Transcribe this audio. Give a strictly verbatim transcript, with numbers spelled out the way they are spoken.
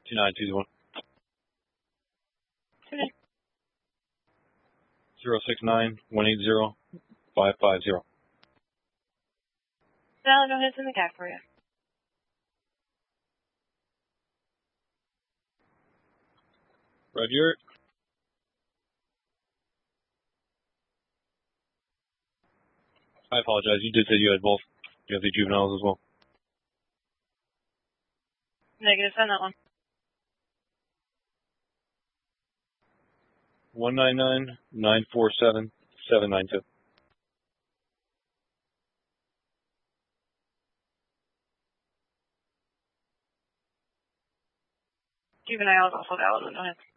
two nine two one. Okay. Zero six nine one eight zero five five zero. Now I'll go ahead and send the cat for you. Roger. I apologize. You did say you had both. You have the juveniles as well. Negative, send that one. One nine nine nine four seven seven nine two. Juvenile is also valid. Go ahead.